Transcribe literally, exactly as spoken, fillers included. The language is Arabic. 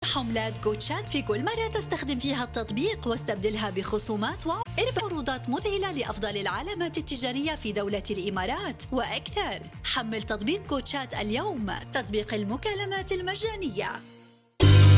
حملات جوتشات في كل مرة تستخدم فيها التطبيق واستبدلها بخصومات واربح عروضات مذهلة لأفضل العلامات التجارية في دولة الإمارات وأكثر. حمل تطبيق جوتشات اليوم، تطبيق المكالمات المجانية.